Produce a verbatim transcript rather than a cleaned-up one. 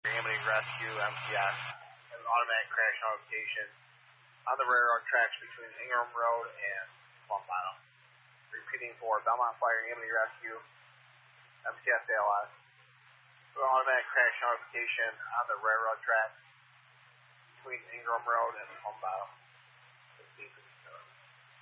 Amity Rescue, M T S, an automatic crash notification on the railroad tracks between Ingram Road and Plum Bottom. Repeating for Belmont Fire and Amity Rescue, M T S A L S, an automatic crash notification on the railroad tracks between Ingram Road and Plum Bottom.